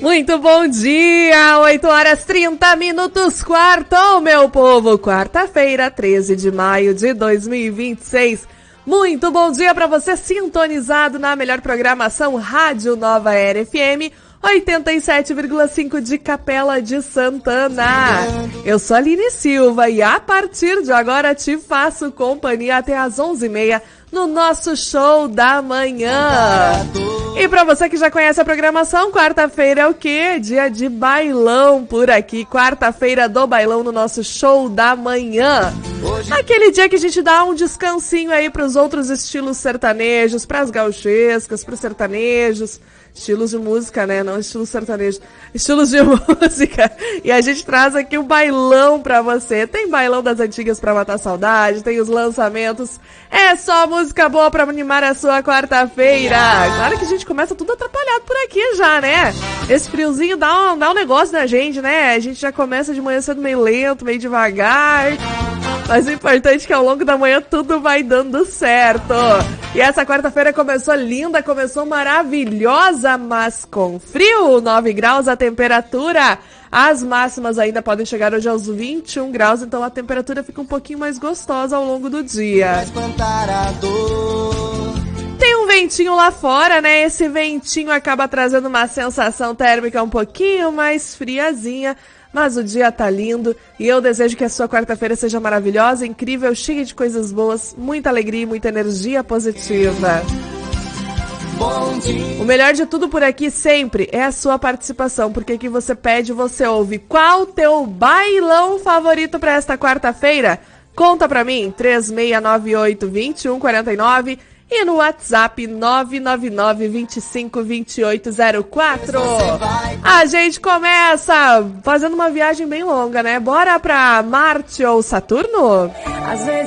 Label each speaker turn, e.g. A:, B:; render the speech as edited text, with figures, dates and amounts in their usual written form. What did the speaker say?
A: Muito bom dia, 8h30, quarto, meu povo. Quarta-feira, 13 de maio de 2026. Muito bom dia para você sintonizado na melhor programação Rádio Nova Era FM 87,5 de Capela de Santana. Eu sou a Aline Silva e a partir de agora te faço companhia até às 11h30 no nosso show da manhã. E pra você que já conhece a programação, quarta-feira é o quê? Dia de bailão por aqui. Quarta-feira do bailão no nosso show da manhã. Aquele dia que a gente dá um descansinho aí pros outros estilos sertanejos, pras gauchescas, pros sertanejos. Estilos de música, né? Não estilos sertanejos. Estilos de música. E a gente traz aqui um bailão pra você. Tem bailão das antigas pra matar saudade, tem os lançamentos. É só música boa pra animar a sua quarta-feira. Claro que a gente começa tudo atrapalhado por aqui já, né? Esse friozinho dá um negócio na gente, né? A gente já começa de manhã cedo meio lento, meio devagar. Mas o importante é que ao longo da manhã tudo vai dando certo. E essa quarta-feira começou linda, começou maravilhosa, mas com frio, 9 graus a temperatura. As máximas ainda podem chegar hoje aos 21 graus, então a temperatura fica um pouquinho mais gostosa ao longo do dia. Tem um ventinho lá fora, né? Esse ventinho acaba trazendo uma sensação térmica um pouquinho mais friazinha. Mas o dia tá lindo e eu desejo que a sua quarta-feira seja maravilhosa, incrível, cheia de coisas boas, muita alegria e muita energia positiva. O melhor de tudo por aqui sempre é a sua participação, porque aqui você pede, você ouve. Qual o teu bailão favorito para esta quarta-feira? Conta pra mim, 3698-2149 e no WhatsApp 999-252804. A gente começa fazendo uma viagem bem longa, né? Bora pra Marte ou Saturno? Às vezes